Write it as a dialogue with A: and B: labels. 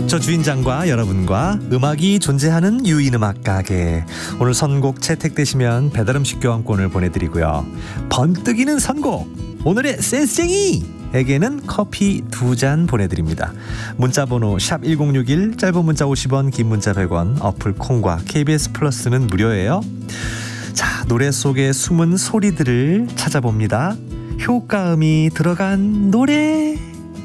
A: 저 주인장과 여러분과 음악이 존재하는 유인음악 가게. 오늘 선곡 채택되시면 배달음식 교환권을 보내드리고요. 번뜩이는 선곡, 오늘의 센스쟁이에게는 커피 2잔 보내드립니다. 문자번호 샵 1061, 짧은 문자 50원, 긴 문자 100원, 어플 콩과 KBS 플러스는 무료예요. 자, 노래 속의 숨은 소리들을 찾아봅니다. 효과음이 들어간 노래.